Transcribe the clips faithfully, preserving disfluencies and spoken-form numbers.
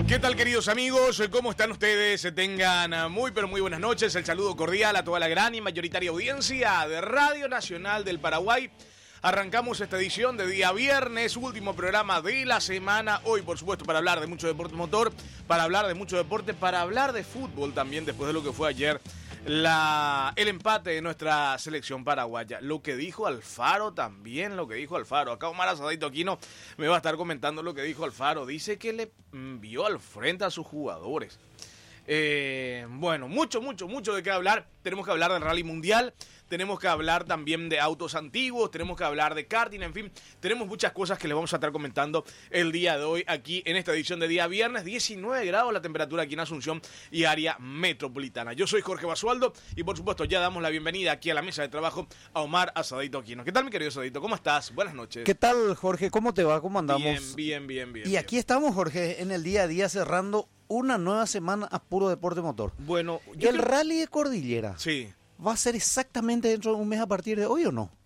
¿Qué tal, queridos amigos? ¿Cómo están ustedes? Tengan muy pero muy buenas noches. El saludo cordial a toda la gran y mayoritaria audiencia de Radio Nacional del Paraguay. Arrancamos esta edición de día viernes, último programa de la semana. Hoy, por supuesto, para hablar de mucho deporte motor, para hablar de mucho deporte, para hablar de fútbol también, después de lo que fue ayer la, el empate de nuestra selección paraguaya. Lo que dijo Alfaro también, lo que dijo Alfaro. Acá Omar Asadito Aquino me va a estar comentando lo que dijo Alfaro. Dice que le envió al frente a sus jugadores. Eh, bueno, mucho, mucho, mucho de qué hablar. Tenemos que hablar del Rally Mundial, tenemos que hablar también de autos antiguos, tenemos que hablar de karting, en fin, tenemos muchas cosas que les vamos a estar comentando el día de hoy aquí en esta edición de día viernes. Diecinueve grados la temperatura aquí en Asunción y área metropolitana. Yo soy Jorge Basualdo y por supuesto ya damos la bienvenida aquí a la mesa de trabajo a Omar Asadito Aquino. ¿Qué tal, mi querido Asadito? ¿Cómo estás? Buenas noches. ¿Qué tal, Jorge? ¿Cómo te va? ¿Cómo andamos? Bien, bien, bien, bien. Y bien. aquí estamos, Jorge, en el día a día cerrando una nueva semana a puro deporte motor. Bueno, yo el creo... Rally de Cordillera. Sí. ¿Va a ser exactamente dentro de un mes a partir de hoy o no?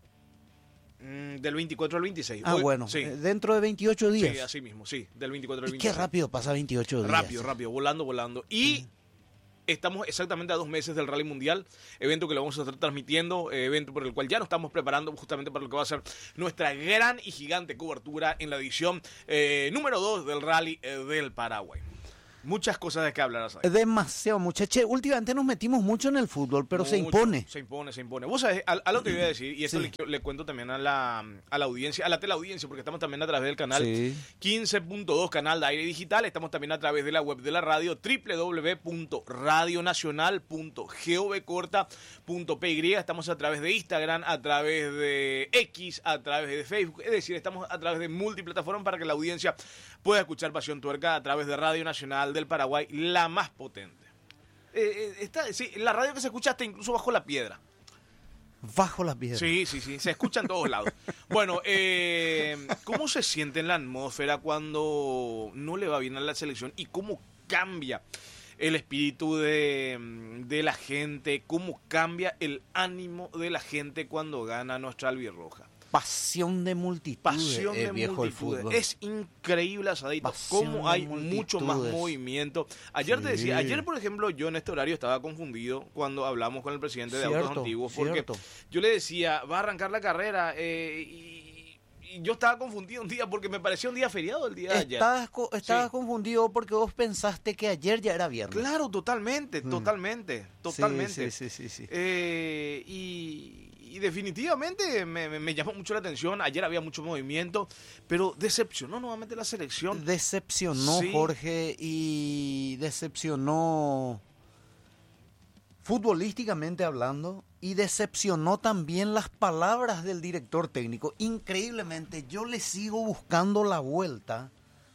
Mm, del veinticuatro al veintiséis. Ah, hoy, bueno, sí. dentro de veintiocho días. Sí, así mismo, sí, del veinticuatro al ¿Y veintiséis. qué rápido pasa veintiocho días? Rápido, rápido, volando, volando. Y sí. Estamos exactamente a dos meses del Rally Mundial, evento que lo vamos a estar transmitiendo, eh, evento por el cual ya nos estamos preparando justamente para lo que va a ser nuestra gran y gigante cobertura en la edición eh, número dos del Rally eh, del Paraguay. Muchas cosas de qué hablar. ¿Sabes? Demasiado, muchachos. Últimamente nos metimos mucho en el fútbol, pero mucho, se impone. Se impone, se impone. Vos sabés, a, a lo que iba a decir, y esto sí. le, le cuento también a la, a la audiencia, a la teleaudiencia, porque estamos también a través del canal sí. quince punto dos, canal de aire digital. Estamos también a través de la web de la radio, doble u doble u doble u punto radio nacional punto gov corta punto p y. Estamos a través de Instagram, a través de X, a través de Facebook. Es decir, estamos a través de multiplataformas para que la audiencia pueda escuchar Pasión Tuerca a través de Radio Nacional del Paraguay, la más potente. Eh, está, sí, la radio que se escucha hasta incluso bajo la piedra. Bajo la piedra. Sí, sí, sí, se escucha en todos lados. Bueno, eh, ¿cómo se siente en la atmósfera cuando no le va bien a la selección? ¿Y cómo cambia el espíritu de, de la gente? ¿Cómo cambia el ánimo de la gente cuando gana nuestra albirroja? Pasión de multitud. Pasión de multitud. Es increíble, Asadito, cómo hay mucho más movimiento. Ayer sí. te decía, ayer por ejemplo, yo en este horario estaba confundido cuando hablamos con el presidente de cierto, Autos Antiguos, porque cierto. yo le decía, va a arrancar la carrera eh, y, y yo estaba confundido un día porque me parecía un día feriado el día de ayer. Estabas, estabas sí. confundido porque vos pensaste que ayer ya era viernes. Claro, totalmente, mm. totalmente, totalmente. Sí, sí, sí, sí, sí. Eh, y... Y definitivamente me, me, me llamó mucho la atención. Ayer había mucho movimiento, pero decepcionó nuevamente la selección. Decepcionó, sí. Jorge, y decepcionó futbolísticamente hablando, y decepcionó también las palabras del director técnico. Increíblemente, yo le sigo buscando la vuelta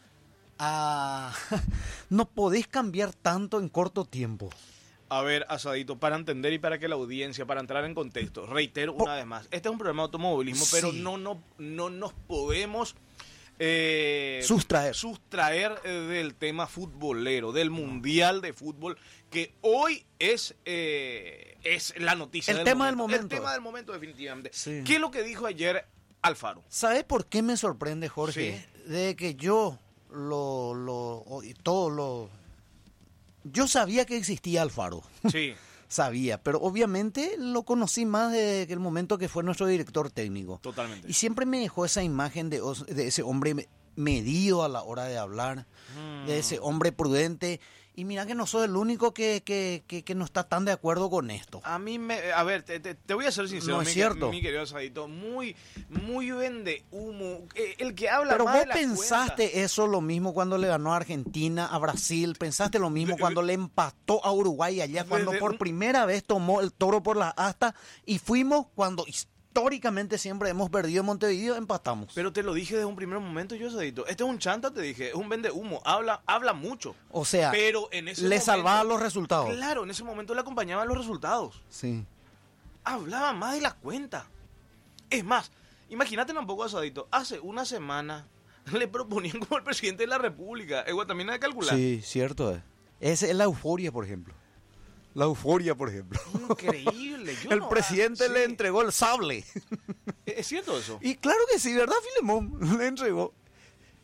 a... No podés cambiar tanto en corto tiempo. A ver, Asadito, para entender y para que la audiencia, para entrar en contexto, reitero una vez más, este es un programa de automovilismo, sí. pero no, no, no nos podemos eh, sustraer, sustraer del tema futbolero, del Mundial de Fútbol, que hoy es, eh, es la noticia el del tema momento. del momento. El tema del momento, definitivamente. Sí. ¿Qué es lo que dijo ayer Alfaro? ¿Sabes por qué me sorprende, Jorge? Sí. De que yo, lo, lo, todo lo... Yo sabía que existía Alfaro. Sí. Sabía, pero obviamente lo conocí más desde el momento que fue nuestro director técnico. Totalmente. Y siempre me dejó esa imagen de, de ese hombre medido a la hora de hablar, mm. de ese hombre prudente. Y mira que no soy el único que, que, que, que no está tan de acuerdo con esto. A mí me... A ver, te, te, te voy a ser sincero. No es mi, cierto. Mi querido Asadito, muy, muy vende humo. El que habla Pero más vos de la pensaste cuenta. Eso lo mismo cuando le ganó a Argentina, a Brasil. Pensaste lo mismo cuando le empató a Uruguay allá, cuando por un... primera vez tomó el toro por la asta. Y fuimos cuando... Históricamente siempre hemos perdido en Montevideo, empatamos. Pero te lo dije desde un primer momento, yo Asadito. Este es un chanta, te dije, es un vende humo, habla, habla mucho. O sea, pero en ese le momento, salvaba los resultados. Claro, en ese momento le acompañaban los resultados. Sí. Hablaba más de la cuenta. Es más, imagínate un poco, Asadito, hace una semana le proponían como el presidente de la República. Igual también hay que calcular. Sí, cierto es. Esa es la euforia, por ejemplo. La euforia, por ejemplo. Increíble. Yo el no, presidente ah, sí. le entregó el sable. ¿Es cierto eso? Y claro que sí, ¿verdad, Filemón? Le entregó.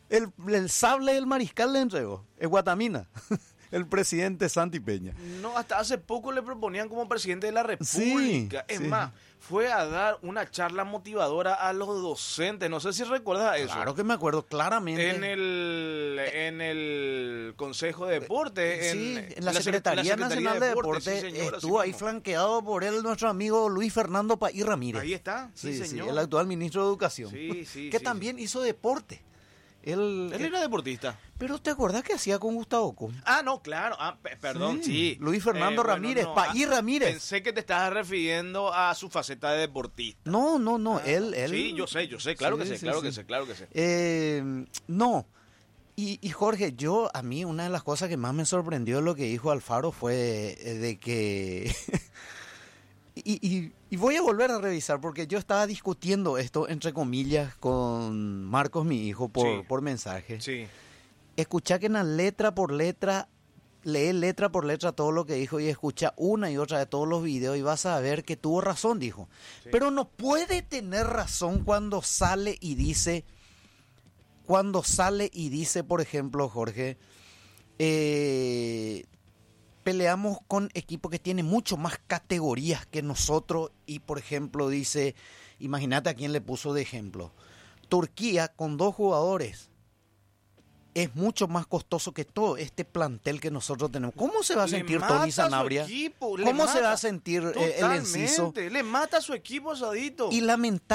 El, el sable del mariscal le entregó, es Guatamina, el presidente Santi Peña. No, hasta hace poco le proponían como presidente de la República. Sí, es sí. más, fue a dar una charla motivadora a los docentes. No sé si recuerdas eso. Claro que me acuerdo claramente. En el, en el Consejo de Deportes. Sí, en, en la, en Secretaría, en la Secretaría Nacional de Deportes, sí, señor, estuvo ahí mismo. flanqueado por él nuestro amigo Luis Fernando Paí Ramírez. Ahí está, sí, sí, señor. Sí, el actual ministro de Educación. Sí, sí, que sí, también hizo deporte. Él, Él era deportista. Pero ¿te acordás que hacía con Gustavo Com? Ah, no, claro. Ah, pe- perdón, sí. Sí. Luis Fernando Eh, bueno, Ramírez, no, Paí ah, Ramírez. Pensé que te estabas refiriendo a su faceta de deportista. No, no, no, Ah, él, él... Sí, yo sé, yo sé, claro Sí, que sé, sí, claro sí. que sé, claro que sé. Eh, no. Y, y Jorge, yo, a mí una de las cosas que más me sorprendió de lo que dijo Alfaro fue eh, de que... y, y, y voy a volver a revisar porque yo estaba discutiendo esto, entre comillas, con Marcos, mi hijo, por, Sí. por mensaje. Sí. Escuchá que en la letra por letra, lee letra por letra todo lo que dijo y escucha una y otra de todos los videos y vas a ver que tuvo razón, dijo. Sí. Pero no puede tener razón cuando sale y dice, cuando sale y dice, por ejemplo, Jorge, eh, peleamos con equipos que tienen mucho más categorías que nosotros y, por ejemplo, dice, imagínate a quién le puso de ejemplo, Turquía con dos jugadores. Es mucho más costoso que todo este plantel que nosotros tenemos. ¿Cómo se va a Le sentir mata Tony a su Sanabria? equipo, le ¿Cómo se mata. va a sentir eh, el Enciso? Totalmente, le mata a su equipo, Asadito. Y lamentablemente